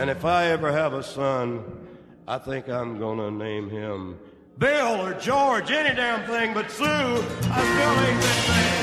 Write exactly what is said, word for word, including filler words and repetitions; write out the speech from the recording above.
And if I ever have a son, I think I'm gonna name him Bill or George, any damn thing, but Sue, I still ain't that thing.